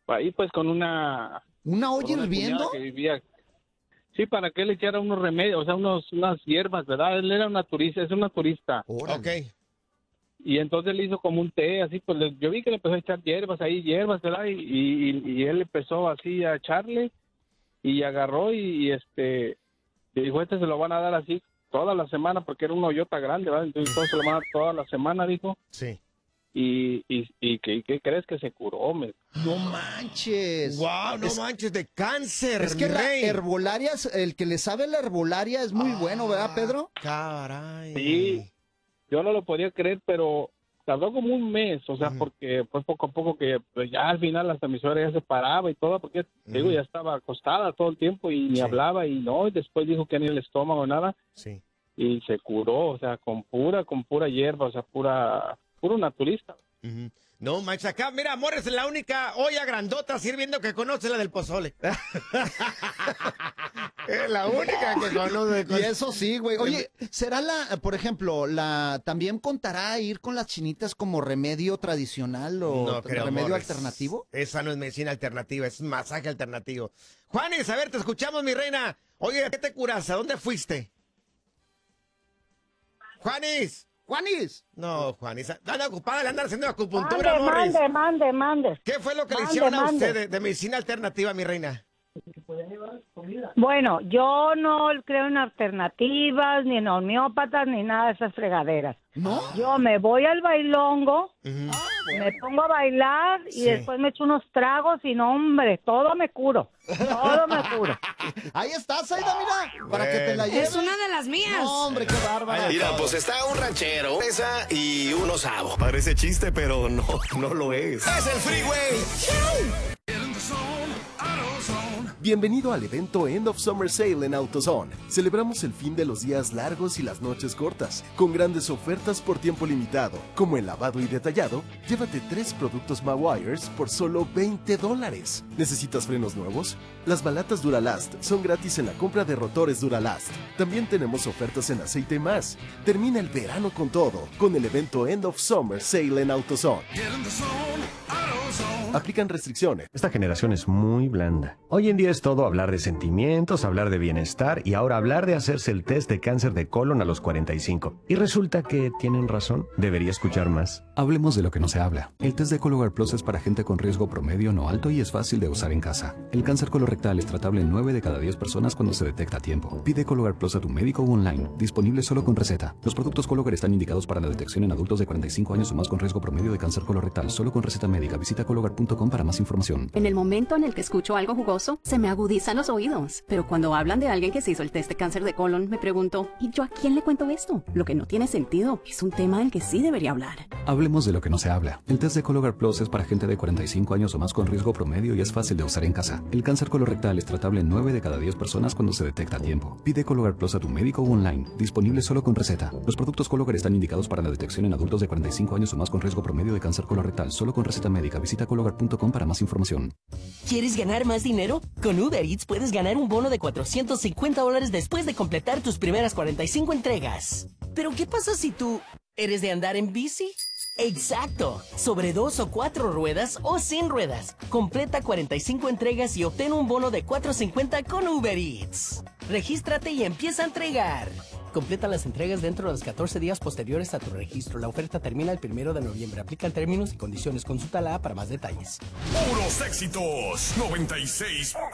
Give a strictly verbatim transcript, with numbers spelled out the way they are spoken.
ahí pues con una... ¿Una olla hirviendo? Que vivía... Sí, para que él le echara unos remedios, o sea, unos, unas hierbas, ¿verdad? Él era una turista, es una turista. Ok. Y entonces le hizo como un té, así, pues le, yo vi que le empezó a echar hierbas ahí, hierbas, ¿verdad? Y, y, y él empezó así a echarle y agarró y, y este, y dijo, este se lo van a dar así toda la semana porque era una hoyota grande, ¿verdad? Entonces todo se lo van a dar toda la semana, dijo. Sí. Y, y, y ¿qué, qué crees que se curó? Me... No manches. Wow, no es, manches, de cáncer. Es que mi la rey. herbolaria, el que le sabe la herbolaria es muy ah, bueno, ¿verdad, Pedro? Caray. Sí, yo no lo podía creer, pero tardó como un mes, o sea, uh-huh. porque pues poco a poco que pues, ya al final la emisora ya se paraba y todo, porque uh-huh. digo, ya estaba acostada todo el tiempo y ni sí. hablaba y no, y después dijo que ni el estómago, nada. Sí. Y se curó, o sea, con pura, con pura hierba, o sea, pura... puro naturista. Uh-huh. No, manches, acá, mira, amor, es la única olla grandota sirviendo que conoce la del pozole. Es la única que conoce. Y eso sí, güey. Oye, ¿será la, por ejemplo, la también contará ir con las chinitas como remedio tradicional o no, creo, remedio amor, alternativo? Es, esa no es medicina alternativa, es masaje alternativo. Juanis, a ver, te escuchamos, mi reina. Oye, ¿qué te curas? ¿A dónde fuiste? Juanis. Juanis. No, Juanis. Anda ocupada, le andan haciendo acupuntura, mande, Morris. Mande, mande, mande. ¿Qué fue lo que mande, le hicieron a mande. usted de, de medicina alternativa, mi reina? Bueno, yo no creo en alternativas, ni en homeópatas, ni nada de esas fregaderas. ¿No? Yo me voy al bailongo, Uh-huh. me pongo a bailar y Sí. después me echo unos tragos y no, hombre, todo me curo. Todo me curo. Ahí está, Zaida, mira, para que te la lleves. Es una de las mías. No, hombre, qué bárbara. Mira, pues está un ranchero, esa y un osavo. Parece chiste, pero no, no lo es. Es el Freeway. Bienvenido al evento End of Summer Sale en AutoZone. Celebramos el fin de los días largos y las noches cortas, con grandes ofertas por tiempo limitado, como el lavado y detallado. Llévate tres productos Mawires por solo veinte dólares. ¿Necesitas frenos nuevos? Las balatas Duralast son gratis en la compra de rotores Duralast. También tenemos ofertas en aceite más. Termina el verano con todo, con el evento End of Summer Sale en AutoZone. Aplican restricciones. Esta generación es muy blanda. Hoy en día es todo hablar de sentimientos, hablar de bienestar y ahora hablar de hacerse el test de cáncer de colon a los cuarenta y cinco. Y resulta que tienen razón. Debería escuchar más. Hablemos de lo que no se habla. El test de Cologuard Plus es para gente con riesgo promedio no alto y es fácil de usar en casa. El cáncer colorectal es tratable en nueve de cada diez personas cuando se detecta a tiempo. Pide Cologuard Plus a tu médico o online. Disponible solo con receta. Los productos Cologuard están indicados para la detección en adultos de cuarenta y cinco años o más con riesgo promedio de cáncer colorectal. Solo con receta médica. Visita cologuard punto com para más información. En el momento en el que escucho algo jugoso, se me agudizan los oídos. Pero cuando hablan de alguien que se hizo el test de cáncer de colon, me pregunto, ¿y yo a quién le cuento esto? Lo que no tiene sentido. Es un tema del que sí debería hablar. Hablemos de lo que no se habla. El test de Cologuard Plus es para gente de cuarenta y cinco años o más con riesgo promedio y es fácil de usar en casa. El cáncer colorectal es tratable en nueve de cada diez personas cuando se detecta a tiempo. Pide Cologuard Plus a tu médico o online. Disponible solo con receta. Los productos Cologuard están indicados para la detección en adultos de cuarenta y cinco años o más con riesgo promedio de cáncer colorectal. Solo con receta médica. Visita cologuard punto com para más información. ¿Quieres ganar más dinero? Con Uber Eats puedes ganar un bono de cuatrocientos cincuenta dólares después de completar tus primeras cuarenta y cinco entregas. Pero ¿qué pasa si tú eres de andar en bici? Exacto, sobre dos o cuatro ruedas o sin ruedas. Completa cuarenta y cinco entregas y obtén un bono de cuatrocientos cincuenta con Uber Eats. Regístrate y empieza a entregar. Completa las entregas dentro de los catorce días posteriores a tu registro. La oferta termina el primero de noviembre. Aplican términos y condiciones. Consulta la para más detalles. Puros éxitos. noventa y seis